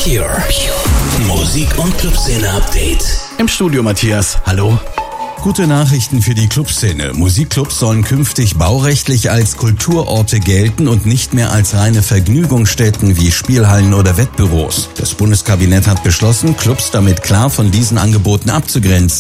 Pure Musik- und Clubszene-Update. Im Studio Matthias, hallo. Gute Nachrichten für die Clubszene. Musikclubs sollen künftig baurechtlich als Kulturorte gelten und nicht mehr als reine Vergnügungsstätten wie Spielhallen oder Wettbüros. Das Bundeskabinett hat beschlossen, Clubs damit klar von diesen Angeboten abzugrenzen.